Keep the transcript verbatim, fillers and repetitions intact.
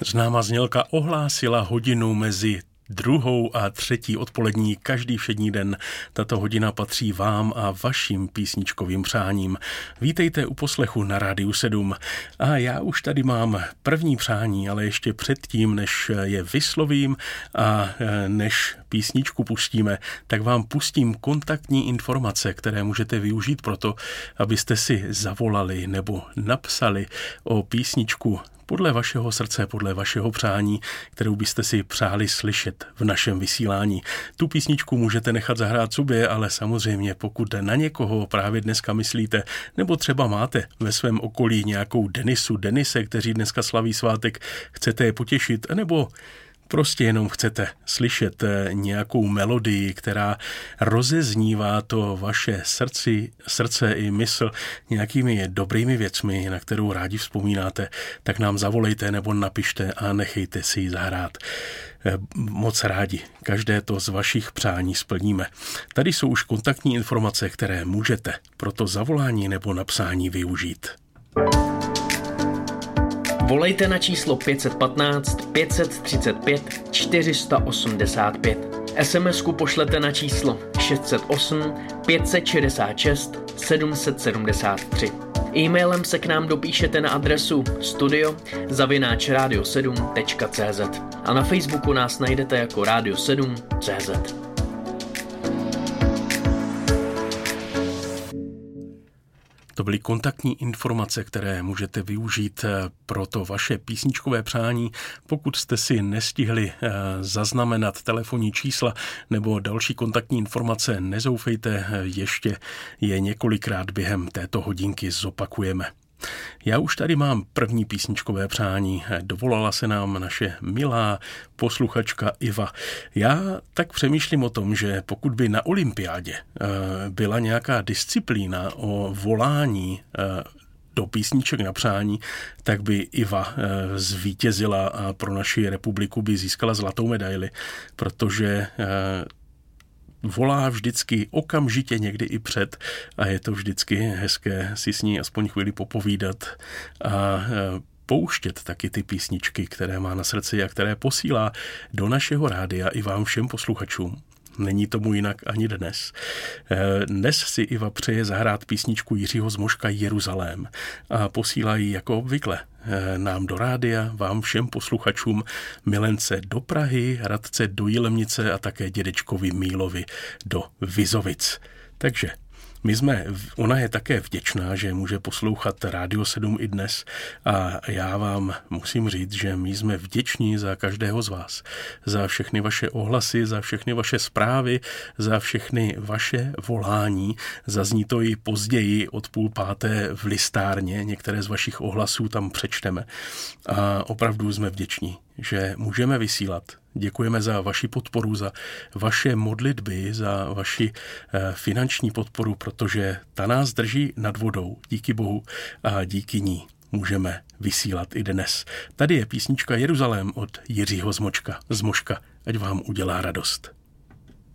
Známá znělka ohlásila hodinu mezi druhou a třetí odpolední každý všední den. Tato hodina patří vám a vašim písničkovým přáním. Vítejte u poslechu na Rádiu sedm. A já už tady mám první přání, ale ještě předtím, než je vyslovím a než písničku pustíme, tak vám pustím kontaktní informace, které můžete využít proto, abyste si zavolali nebo napsali o písničku podle vašeho srdce, podle vašeho přání, kterou byste si přáli slyšet v našem vysílání. Tu písničku můžete nechat zahrát sobě, ale samozřejmě pokud na někoho právě dneska myslíte, nebo třeba máte ve svém okolí nějakou Denisu, Denise, kteří dneska slaví svátek, chcete je potěšit, nebo prostě jenom chcete slyšet nějakou melodii, která rozeznívá to vaše srdci, srdce i mysl nějakými dobrými věcmi, na kterou rádi vzpomínáte, tak nám zavolejte nebo napište a nechejte si ji zahrát. Moc rádi. Každé to z vašich přání splníme. Tady jsou už kontaktní informace, které můžete pro to zavolání nebo napsání využít. Volejte na číslo pět jedna pět, pět tři pět, čtyři osm pět. es em esku pošlete na číslo šest set osm, pět set šedesát šest, sedm set sedmdesát tři. E-mailem se k nám dopíšete na adresu studio zavináč radio sedm tečka cé zet a na Facebooku nás najdete jako Radio sedm tečka cé zet. To byly kontaktní informace, které můžete využít pro to vaše písničkové přání. Pokud jste si nestihli zaznamenat telefonní čísla nebo další kontaktní informace, nezoufejte, ještě je několikrát během této hodinky zopakujeme. Já už tady mám první písničkové přání. Dovolala se nám naše milá posluchačka Iva. Já tak přemýšlím o tom, že pokud by na olympiádě byla nějaká disciplína o volání do písniček na přání, tak by Iva zvítězila a pro naši republiku by získala zlatou medaili, protože volá vždycky okamžitě, někdy i před, a je to vždycky hezké si s ní aspoň chvíli popovídat a pouštět taky ty písničky, které má na srdci a které posílá do našeho rádia i vám všem posluchačům. Není tomu jinak ani dnes. Dnes si Iva přeje zahrát písničku Jiřího Zmoška Jeruzalém a posílá ji jako obvykle nám do rádia, vám všem posluchačům, milence do Prahy, Radce do Jilemnice a také dědečkovi Mílovi do Vizovic. Takže my jsme, ona je také vděčná, že může poslouchat Rádio sedm i dnes a já vám musím říct, že my jsme vděční za každého z vás, za všechny vaše ohlasy, za všechny vaše zprávy, za všechny vaše volání. Zazní to i později od půl páté v listárně, některé z vašich ohlasů tam přečteme a opravdu jsme vděční, že můžeme vysílat. Děkujeme za vaši podporu, za vaše modlitby, za vaši finanční podporu, protože ta nás drží nad vodou, díky Bohu, a díky ní můžeme vysílat i dnes. Tady je písnička Jeruzalém od Jiřího Zmočka. Zmoška, ať vám udělá radost.